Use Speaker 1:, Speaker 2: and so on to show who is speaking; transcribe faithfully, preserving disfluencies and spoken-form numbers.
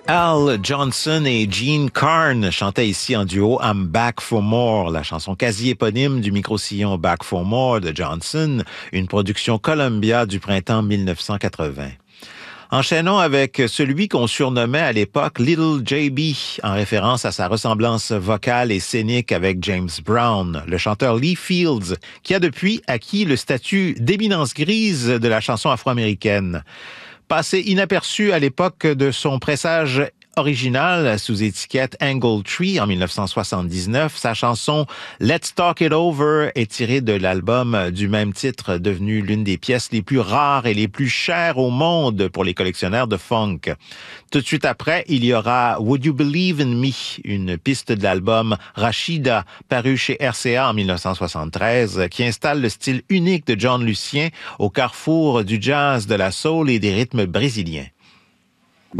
Speaker 1: Al Johnson et Gene Carn chantaient ici en duo I'm Back for More, la chanson quasi éponyme du micro-sillon Back for More de Johnson, une production Columbia du printemps mille neuf cent quatre-vingts. Enchaînons avec celui qu'on surnommait à l'époque Little J B, en référence à sa ressemblance vocale et scénique avec James Brown, le chanteur Lee Fields, qui a depuis acquis le statut d'éminence grise de la chanson afro-américaine. Passé inaperçu à l'époque de son pressage original sous étiquette Angle Tree en mille neuf cent soixante-dix-neuf, sa chanson Let's Talk It Over est tirée de l'album du même titre, devenu l'une des pièces les plus rares et les plus chères au monde pour les collectionneurs de funk. Tout de suite après, il y aura Would You Believe in Me, une piste de l'album Rashida, paru chez R C A en mille neuf cent soixante-treize, qui installe le style unique de John Lucien au carrefour du jazz, de la soul et des rythmes brésiliens.